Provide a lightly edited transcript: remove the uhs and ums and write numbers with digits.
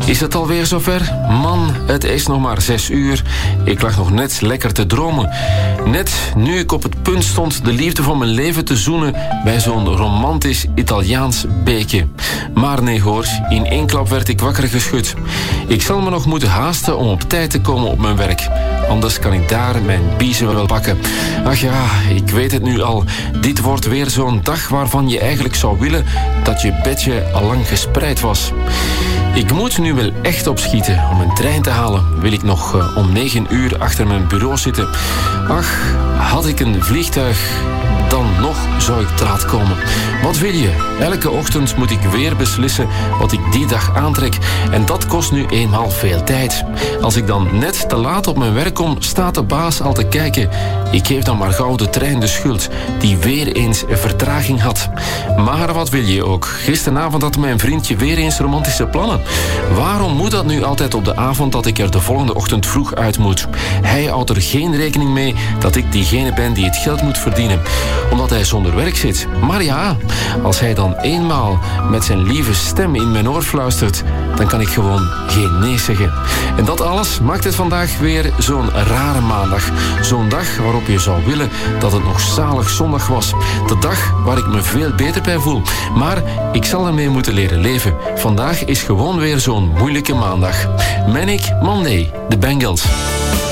Is het alweer zover? Man, het is nog maar 6 uur. Ik lag nog net lekker te dromen. Net nu ik op het punt stond de liefde van mijn leven te zoenen bij zo'n romantisch Italiaans beekje. Maar nee hoor, in één klap werd ik wakker geschud. Ik zal me nog moeten haasten om op tijd te komen op mijn werk. Anders kan ik daar mijn biezen wel pakken. Ach ja, ik weet het nu al. Dit wordt weer zo'n dag waarvan je eigenlijk zou willen dat je bedje al lang gespreid was. Ik moet nu wel echt opschieten. Om een trein te halen wil ik nog om 9 uur achter mijn bureau zitten. Ach, had ik een vliegtuig, dan nog zou ik te laat komen. Wat wil je? Elke ochtend moet ik weer beslissen wat ik die dag aantrek. En dat kost nu eenmaal veel tijd. Als ik dan net te laat op mijn werk kom, staat de baas al te kijken. Ik geef dan maar gauw de trein de schuld, die weer eens een vertraging had. Maar wat wil je ook? Gisteravond had mijn vriendje weer eens romantische plannen. Waarom moet dat nu altijd op de avond dat ik er de volgende ochtend vroeg uit moet? Hij houdt er geen rekening mee dat ik diegene ben die het geld moet verdienen, omdat hij zonder werk zit. Maar ja, als hij dan eenmaal met zijn lieve stem in mijn oor fluistert, dan kan ik gewoon geen nee zeggen. En dat alles maakt het vandaag weer zo'n rare maandag. Zo'n dag waarop je zou willen dat het nog zalig zondag was. De dag waar ik me veel beter bij voel. Maar ik zal ermee moeten leren leven. Vandaag is gewoon weer zo'n moeilijke maandag. Manic Monday, de Bangles.